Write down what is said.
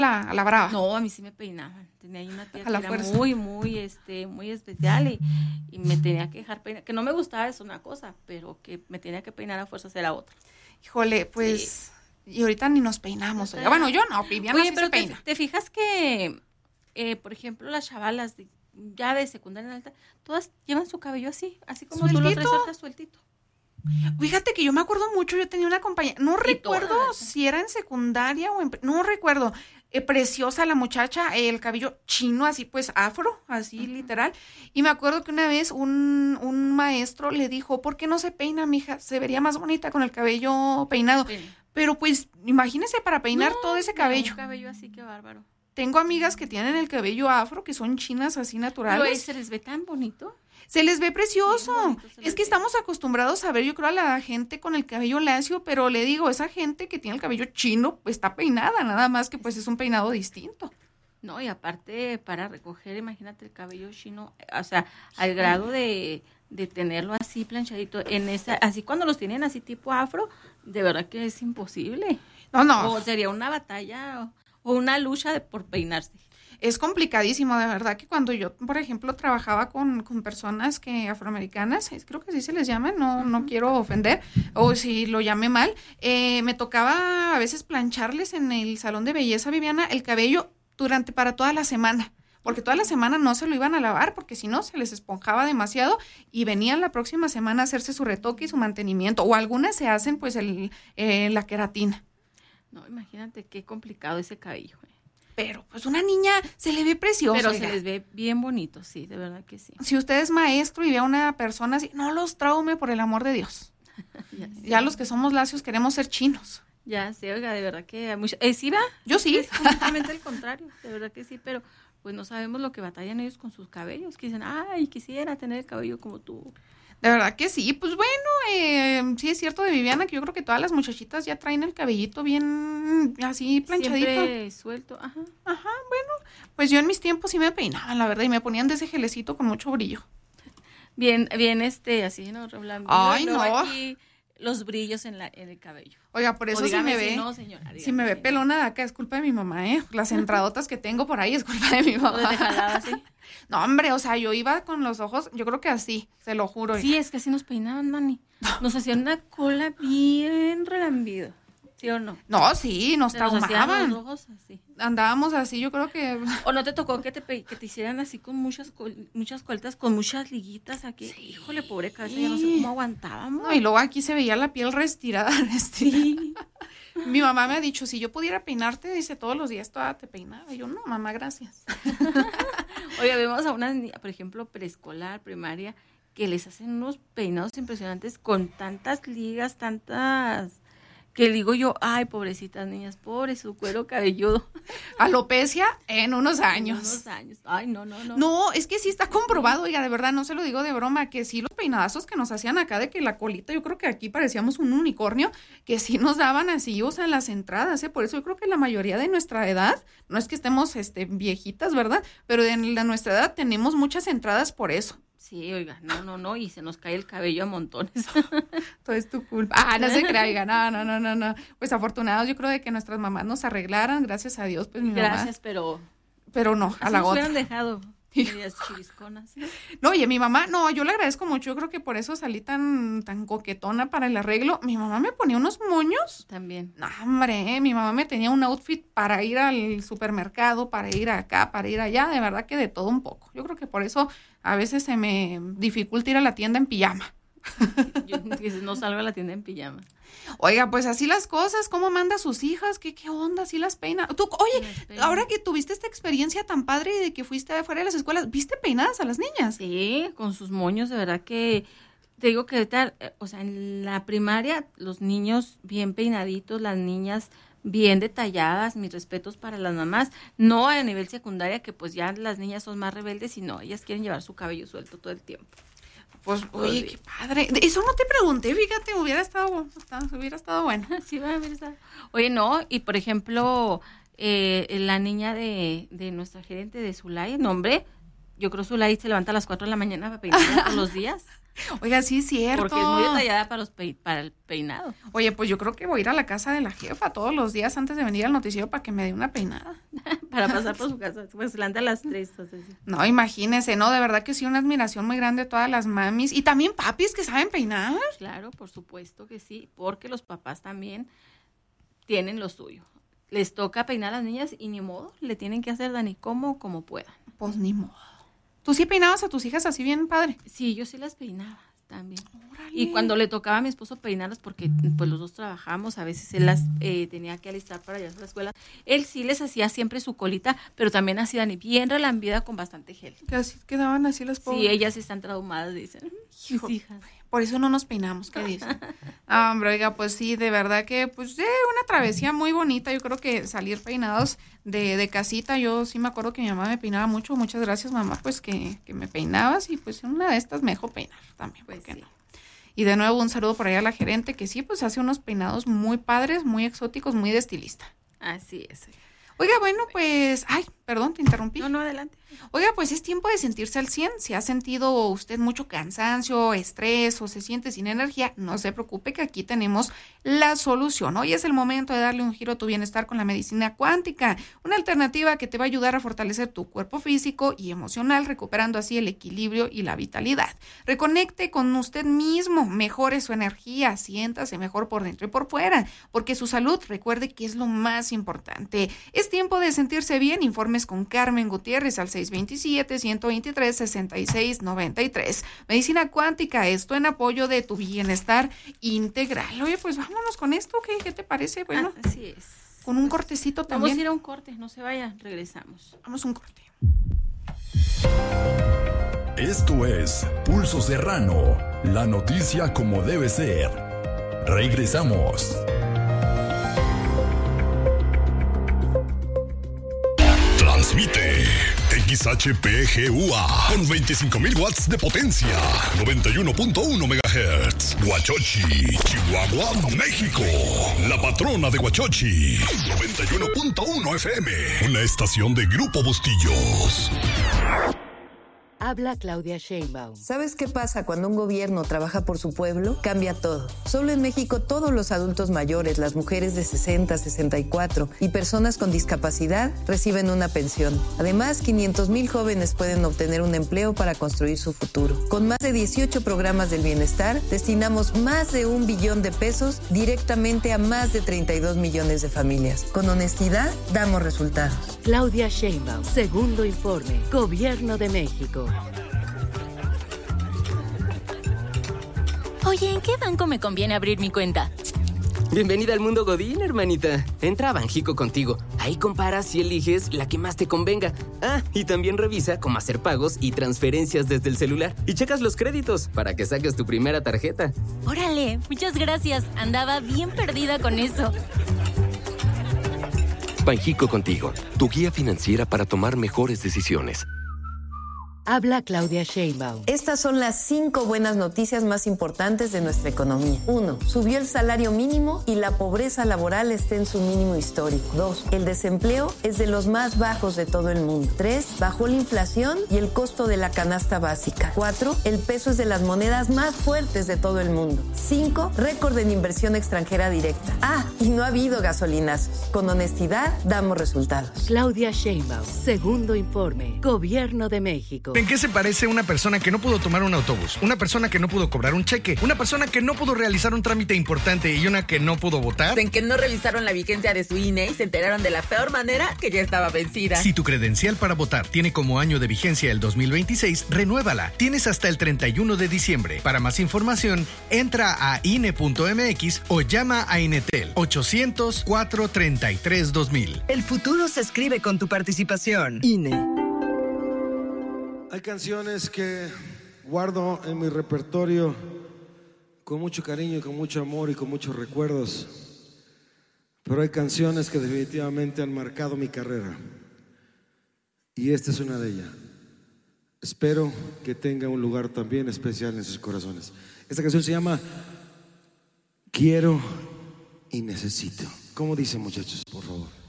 a la brava. No, a mí sí me peinaban. Tenía ahí una tía A que la era fuerza. muy especial y me tenía que dejar peinar. Que no me gustaba es una cosa, pero que me tenía que peinar a fuerzas era otra. Híjole, pues, y ahorita ni nos peinamos. Oiga. Bueno, yo no, Viviana Oye, sí pero se peina. te fijas que, por ejemplo, las chavalas ya de secundaria en alta, todas llevan su cabello así como tú lo traes Sueltito. ahorita sueltito. Fíjate que yo me acuerdo mucho, yo tenía una compañera, no recuerdo todas. si era en secundaria o no recuerdo, preciosa la muchacha, el cabello chino, así pues afro, así literal, y me acuerdo que una vez un maestro le dijo, ¿por qué no se peina, mija? Se vería más bonita con el cabello peinado, pero pues imagínese para peinar todo ese cabello. Un cabello así, qué bárbaro. Tengo amigas que tienen el cabello afro, que son chinas así Pero ahí naturales. se les ve tan bonito. Se les ve precioso. Bien bonito se les Es que ve. estamos acostumbrados a ver, yo creo, a la gente con el cabello lacio, pero le digo, esa gente que tiene el cabello chino, pues, está peinada, nada más que pues es un peinado distinto. No, y aparte para recoger, imagínate el cabello chino, o sea, al grado de tenerlo así planchadito, así cuando los tienen así tipo afro, de verdad que es imposible. No, O sería una batalla o una lucha por peinarse. es complicadísimo, de verdad que cuando yo, por ejemplo, trabajaba con personas afroamericanas, creo que así se les llama, no quiero ofender, o si lo llamé mal, me tocaba a veces plancharles en el salón de belleza, Viviana, el cabello para toda la semana. Porque toda la semana no se lo iban a lavar, porque si no se les esponjaba demasiado y venían la próxima semana a hacerse su retoque y su mantenimiento. O algunas se hacen pues la queratina. No, imagínate qué complicado ese cabello. Pero pues una niña se le ve preciosa. Pero oiga. se les ve bien bonito, sí, de verdad que sí. Si usted es maestro y ve a una persona así, no los traume por el amor de Dios. Ya los que somos lacios queremos ser chinos. Ya sé, oiga, de verdad que hay mucha... ¿Sí va? Yo sí. Es completamente el contrario, de verdad que sí, pero pues no sabemos lo que batallan ellos con sus cabellos, que dicen, ay, quisiera tener el cabello como tú. De verdad que sí, pues bueno, sí es cierto de Viviana que yo creo que todas las muchachitas ya traen el cabellito bien así planchadito. Siempre suelto, ajá. Ajá, bueno, pues yo en mis tiempos sí me peinaban, la verdad, y me ponían de ese gelecito con mucho brillo. Bien, así, ¿no? Blanco. Ay, Luego no. aquí los brillos en el cabello. Oiga, por eso O si me dígame ve, si no, señora, si dígame me ve si no. pelona de acá es culpa de mi mamá, las entradotas que tengo por ahí es culpa de mi ¿Dónde te mamá. jalaba así? No, hombre, o sea, yo iba con los ojos, yo creo que así, se lo juro. Sí, es que así nos peinaban, Dani. Nos hacían una cola bien relambida, ¿sí o no? No, sí, nos Se nos hacían traumaban. los ojos así. Andábamos así, yo creo que... ¿O no te tocó que te hicieran así con muchas colitas, con muchas liguitas aquí? Sí. Híjole, pobre cabeza, ya no sé cómo aguantábamos. No, y luego aquí se veía la piel retirada. Sí. Mi mamá me ha dicho, si yo pudiera peinarte, dice, todos los días toda te peinaba. Y yo, no, mamá, gracias. Oye, vemos a unas niñas, por ejemplo, preescolar, primaria, que les hacen unos peinados impresionantes con tantas ligas, que digo yo, ay, pobrecitas niñas, pobre su cuero cabelludo. Alopecia en unos años. En unos años. Ay, no. No, es que sí está comprobado, oiga, de verdad, no se lo digo de broma, que sí los peinadazos que nos hacían acá de que la colita, yo creo que aquí parecíamos un unicornio, que sí nos daban así, o sea, las entradas, por eso yo creo que la mayoría de nuestra edad, no es que estemos viejitas, ¿verdad? Pero de nuestra edad tenemos muchas entradas por eso. Sí, oiga, no, y se nos cae el cabello a montones. Todo es tu culpa. No se crea, oiga, no. Pues afortunados yo creo de que nuestras mamás nos arreglaran, gracias a Dios, pues mi mamá. Gracias, pero no, a así la nos otra. hubieran dejado medias chivisconas. No, oye, mi mamá, no, yo le agradezco mucho, yo creo que por eso salí tan coquetona para el arreglo. Mi mamá me ponía unos moños. También. No, hombre, mi mamá me tenía un outfit para ir al supermercado, para ir acá, para ir allá, de verdad que de todo un poco. Yo creo que por eso a veces se me dificulta ir a la tienda en pijama. Yo no salgo a la tienda en pijama. Oiga, pues así las cosas, ¿cómo manda a sus hijas? ¿Qué onda? ¿Sí las peina? Tú, oye, ahora que tuviste esta experiencia tan padre de que fuiste afuera de las escuelas, ¿viste peinadas a las niñas? Sí, con sus moños, de verdad que te digo que ahorita, o sea, en la primaria los niños bien peinaditos, las niñas bien detalladas, mis respetos para las mamás, no a nivel secundaria que pues ya las niñas son más rebeldes y no, ellas quieren llevar su cabello suelto todo el tiempo. Pues, oye, qué padre. Eso no te pregunté, fíjate, hubiera estado bueno. Sí, va a ver, oye, no, y por ejemplo, la niña de nuestra gerente de Zulay, nombre, Yo creo que Zulay se levanta a las 4 de la mañana para peinarla todos los días. Oiga, sí es cierto. Porque es muy detallada para el peinado. Oye, pues yo creo que voy a ir a la casa de la jefa todos los días antes de venir al noticiero para que me dé una peinada. Para pasar por su casa. Pues se levanta a las 3. Entonces. No, imagínese, ¿no? De verdad que sí, una admiración muy grande a todas las mamis. Y también papis que saben peinar. Claro, por supuesto que sí. Porque los papás también tienen lo suyo. Les toca peinar a las niñas y ni modo. Le tienen que hacer, Dani, como puedan. Pues ni modo. ¿Tú sí peinabas a tus hijas así bien, padre? Sí, yo sí las peinaba también. Órale. Y cuando le tocaba a mi esposo peinarlas, porque pues los dos trabajamos, a veces él las tenía que alistar para llevarse a la escuela, él sí les hacía siempre su colita, pero también así, Dani, bien relambida con bastante gel. Que así quedaban así las pobres. Sí, ellas están traumadas, dicen. Hijo, Mis hijas. por eso no nos peinamos, ¿qué dicen? Ah, hombre, oiga, pues sí, de verdad que, pues, una travesía muy bonita. Yo creo que salir peinados de casita, yo sí me acuerdo que mi mamá me peinaba mucho. Muchas gracias, mamá, pues, que me peinabas y, pues, una de estas me dejó peinar también, Pues ¿por qué sí. no? Y de nuevo, un saludo por ahí a la gerente, que sí, pues, hace unos peinados muy padres, muy exóticos, muy de estilista. Así es. Oiga, bueno, pues, ay, perdón, te interrumpí. No, adelante. Oiga, pues es tiempo de sentirse al 100. Si ha sentido usted mucho cansancio, estrés o se siente sin energía, no se preocupe que aquí tenemos la solución. Hoy es el momento de darle un giro a tu bienestar con la medicina cuántica, una alternativa que te va a ayudar a fortalecer tu cuerpo físico y emocional, recuperando así el equilibrio y la vitalidad. Reconecte con usted mismo, mejore su energía, siéntase mejor por dentro y por fuera, porque su salud, recuerde que es lo más importante. Es tiempo de sentirse bien. Informes con Carmen Gutiérrez al 627-123-6693. Medicina cuántica, esto en apoyo de tu bienestar integral. Oye, pues vámonos con esto, ¿qué te parece? Bueno, así es. Con un cortecito también. Vamos a ir a un corte, no se vaya, regresamos. Vamos a un corte. Esto es Pulso Serrano, la noticia como debe ser. Regresamos. Transmite XHPGUA con 25,000 watts de potencia, 91.1 MHz. Huachochi, Chihuahua, México. La patrona de Huachochi, 91.1 FM. Una estación de Grupo Bustillos. Habla Claudia Sheinbaum. ¿Sabes qué pasa cuando un gobierno trabaja por su pueblo? Cambia todo. Solo en México todos los adultos mayores, las mujeres de 60, 64 y personas con discapacidad reciben una pensión. Además, 500,000 jóvenes pueden obtener un empleo para construir su futuro. Con más de 18 programas del bienestar, destinamos más de 1 billón de pesos directamente a más de 32 millones de familias. Con honestidad, damos resultados. Claudia Sheinbaum, segundo informe, Gobierno de México. Oye, ¿en qué banco me conviene abrir mi cuenta? Bienvenida al mundo Godín, hermanita. Entra a Banjico Contigo. Ahí comparas y eliges la que más te convenga. Ah, y también revisa cómo hacer pagos y transferencias desde el celular. Y checas los créditos para que saques tu primera tarjeta. Órale, muchas gracias. Andaba bien perdida con eso. Banjico Contigo, tu guía financiera para tomar mejores decisiones. Habla Claudia Sheinbaum. Estas son las 5 buenas noticias más importantes de nuestra economía. 1. Subió el salario mínimo y la pobreza laboral está en su mínimo histórico. 2. El desempleo es de los más bajos de todo el mundo. 3. Bajó la inflación y el costo de la canasta básica. 4. El peso es de las monedas más fuertes de todo el mundo. 5. Récord en inversión extranjera directa. Ah, y no ha habido gasolinazos. Con honestidad, damos resultados. Claudia Sheinbaum, segundo informe, Gobierno de México. ¿En qué se parece una persona que no pudo tomar un autobús? Una persona que no pudo cobrar un cheque, una persona que no pudo realizar un trámite importante y una que no pudo votar. En que no revisaron la vigencia de su INE y se enteraron de la peor manera que ya estaba vencida. Si tu credencial para votar tiene como año de vigencia el 2026, renuévala. Tienes hasta el 31 de diciembre. Para más información, entra a INE.mx o llama a Inetel 800-433-2000. El futuro se escribe con tu participación. INE. Hay canciones que guardo en mi repertorio con mucho cariño y con mucho amor y con muchos recuerdos, pero hay canciones que definitivamente han marcado mi carrera y esta es una de ellas. Espero que tenga un lugar también especial en sus corazones. Esta canción se llama Quiero y Necesito. ¿Cómo dicen, muchachos? Por favor.